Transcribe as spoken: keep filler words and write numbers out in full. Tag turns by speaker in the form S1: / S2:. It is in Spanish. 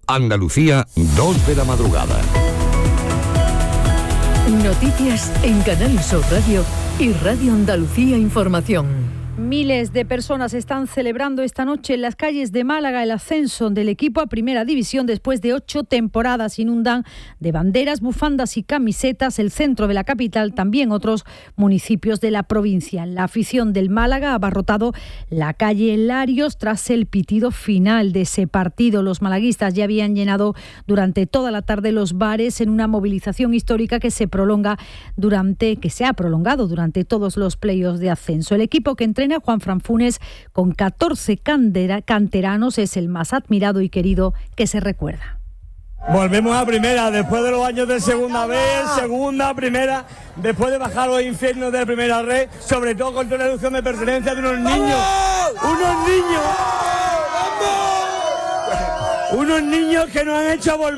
S1: Andalucía, dos de la madrugada.
S2: Noticias en Canal Sur Radio y Radio Andalucía Información.
S3: Miles de personas están celebrando esta noche en las calles de Málaga el ascenso del equipo a Primera División después de ocho temporadas. Inundan de banderas, bufandas y camisetas el centro de la capital, también otros municipios de la provincia. La afición del Málaga ha abarrotado la calle Larios tras el pitido final de ese partido. Los malaguistas ya habían llenado durante toda la tarde los bares en una movilización histórica que se prolonga durante, que se ha prolongado durante todos los playoffs de ascenso. El equipo que entrena Juanfran Funes, con catorce canteranos, es el más admirado y querido que se recuerda.
S4: Volvemos a primera, después de los años de segunda vez, segunda, primera, después de bajar los infiernos de la primera red, sobre todo con toda la ilusión de pertenencia de unos niños, unos niños, unos niños que nos han hecho volver.